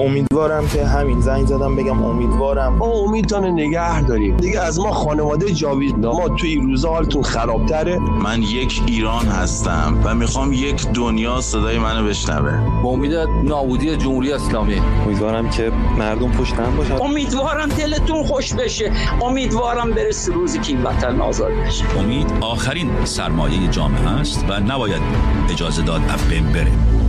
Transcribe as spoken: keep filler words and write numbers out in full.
امیدوارم که همین زنگ زدم بگم امیدوارم ما امیدتون نگه داریم دیگه. از ما خانواده جاوید، ما توی روزا حالتون خرابتره. من یک ایران هستم و میخوام یک دنیا صدای منو بشنوه. با امید نابودی جمهوری اسلامی. امیدوارم که مردم پشت هم باشن. امیدوارم دلتون خوش بشه. امیدوارم برسه روزی که این وطن آزاد بشه. امید آخرین سرمایه جامعه است و نباید اجازه داد از بین بره.